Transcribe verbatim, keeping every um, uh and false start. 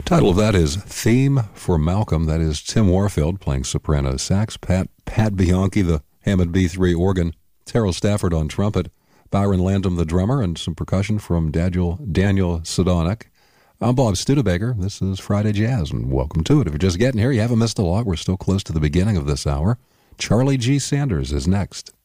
Title of that is Theme for Malcolm. That is Tim Warfield playing soprano sax, Pat Pat Bianchi, the Hammond B three organ, Terrell Stafford on trumpet, Byron Landum, the drummer, and some percussion from Daniel, Daniel Sadonic. I'm Bob Studebaker. This is Friday Jazz, and welcome to it. If you're just getting here, you haven't missed a lot. We're still close to the beginning of this hour. Charlie G. Sanders is next.